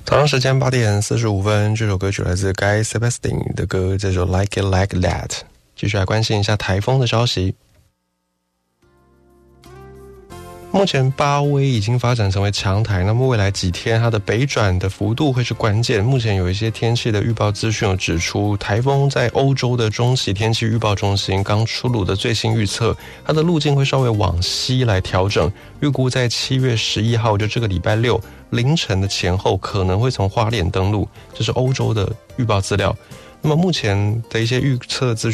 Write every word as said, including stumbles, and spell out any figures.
早上时间八点四十五分，这首歌曲来自 Guy Sebastian 的歌，叫做 Like It Like That。继续来关心一下台风的消息。目前巴威已经发展成为强台，那么未来几天它的北转的幅度会是关键。目前有一些天气的预报资讯有指出，台风在欧洲的中期天气预报中心刚出炉的最新预测，它的路径会稍微往西来调整，预估在七月十一号，就这个礼拜六凌晨的前后可能会从花莲登陆，这是欧洲的预报资料。那么目前的一些预测资讯